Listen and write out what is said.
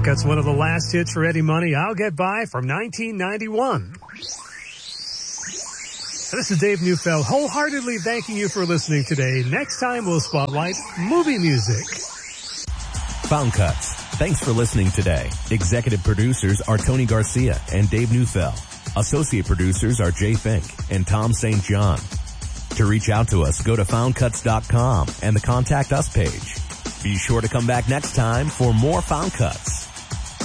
Found Cuts, one of the last hits for Eddie Money, I'll Get By from 1991. This is Dave Neufeld, wholeheartedly thanking you for listening today. Next time we'll spotlight movie music. Found Cuts. Thanks for listening today. Executive producers are Tony Garcia and Dave Neufeld. Associate producers are Jay Fink and Tom St. John. To reach out to us, go to foundcuts.com and the Contact Us page. Be sure to come back next time for more Found Cuts.